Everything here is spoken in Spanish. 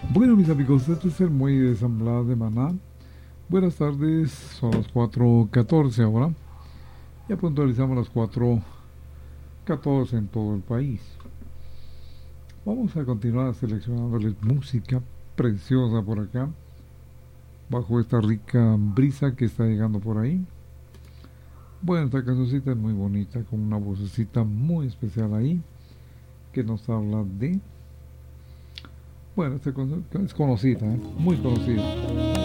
Bueno, mis amigos, este es el muelle de San Blas de Maná. Buenas tardes, son las 4:14 ahora. Ya puntualizamos las 4:14 en todo el país. Vamos a continuar seleccionándoles música preciosa por acá, bajo esta rica brisa que está llegando por ahí. Bueno, esta cancioncita es muy bonita, con una vocecita muy especial ahí, que nos habla de... Bueno, esta canción es conocida, muy conocida.